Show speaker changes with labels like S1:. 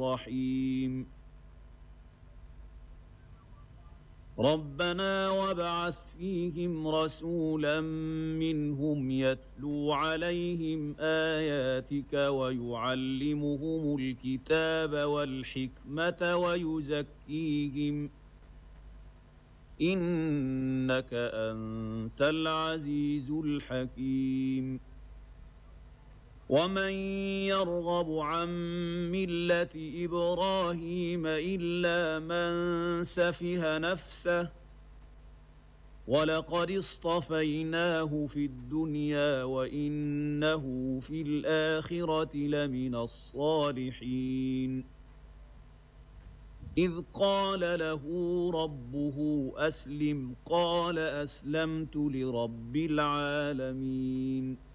S1: الرحيم ربنا وابعث فيهم رسولا منهم يتلو عليهم آياتك ويعلمهم الكتاب والحكمة ويزكيهم إنك أنت العزيز الحكيم ومن يرغب عن ملة إبراهيم إلا من سفه نفسه ولقد اصطفيناه في الدنيا وإنه في الآخرة لمن الصالحين إذ قال له ربه أسلم قال أسلمت لرب العالمين